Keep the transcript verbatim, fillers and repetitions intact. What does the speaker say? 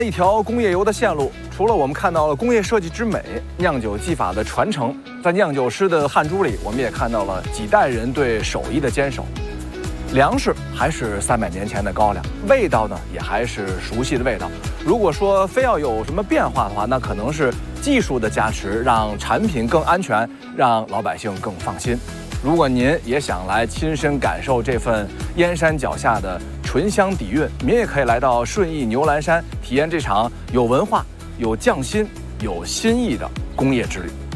一条工业油的线路，除了我们看到了工业设计之美、酿酒技法的传承，在酿酒师的汗珠里，我们也看到了几代人对手艺的坚守。粮食还是三百年前的高粱，味道呢也还是熟悉的味道。如果说非要有什么变化的话，那可能是技术的加持，让产品更安全，让老百姓更放心。如果您也想来亲身感受这份燕山脚下的醇香底蕴，您也可以来到顺义牛栏山，体验这场有文化、有匠心、有新意的工业之旅。